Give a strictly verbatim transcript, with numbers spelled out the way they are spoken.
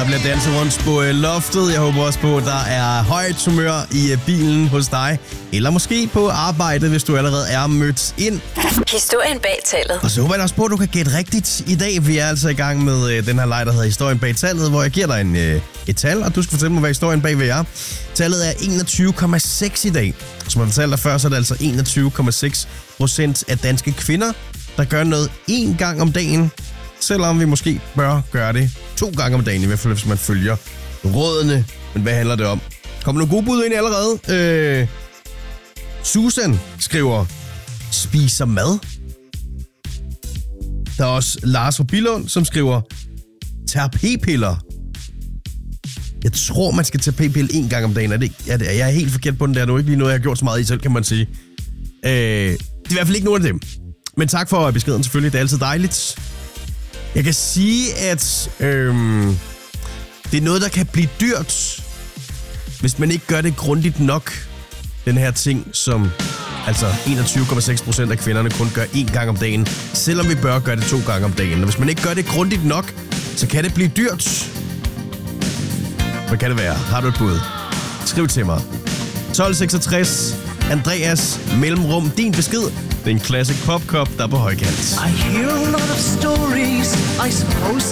Der bliver danset rundt på loftet. Jeg håber også på, at der er højt humør i bilen hos dig. Eller måske på arbejde, hvis du allerede er mødt ind. Historien bag tallet. Og så håber jeg også på, at du kan gætte rigtigt i dag. Vi er altså i gang med øh, den her leg, der hedder Historien bag tallet, hvor jeg giver dig en, øh, et tal, og du skal fortælle mig, hvad historien bag ved er. Tallet er enogtyve komma seks i dag. Som jeg fortalte dig før, så er det altså enogtyve komma seks procent af danske kvinder, der gør noget én gang om dagen. Selvom vi måske bør gøre det to gange om dagen, i hvert fald hvis man følger rådene. Men hvad handler det om? Kommer nogle gode bud ind allerede? Øh, Susan skriver, spiser mad. Der er også Lars fra Billund, som skriver, tager p-piller. Jeg tror, man skal tage p-pille en gang om dagen. Er det, er det, jeg er helt forkert på den der. Det er jo ikke lige noget, jeg har gjort så meget i selv, kan man sige. Øh, det er i hvert fald ikke nogen af dem. Men tak for beskeden selvfølgelig. Det er altid dejligt. Jeg kan sige, at øhm, det er noget, der kan blive dyrt, hvis man ikke gør det grundigt nok. Den her ting, som altså enogtyve komma seks procent af kvinderne kun gør én gang om dagen, selvom vi bør gøre det to gange om dagen. Og hvis man ikke gør det grundigt nok, så kan det blive dyrt. Hvad kan det være? Har du et bud? Skriv til mig. tolv seksogtres, Andreas, mellemrum, din besked. Det er en classic popkop, der er på højkant. I hear a lot of stories, I suppose